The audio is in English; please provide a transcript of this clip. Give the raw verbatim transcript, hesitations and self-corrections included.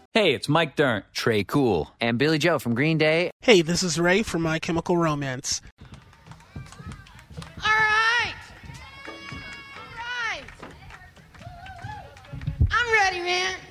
Hey, it's Mike Dirnt. Trey Cool. And Billy Joe from Green Day. Hey, this is Ray from My Chemical Romance. All right. All right. I'm ready, man.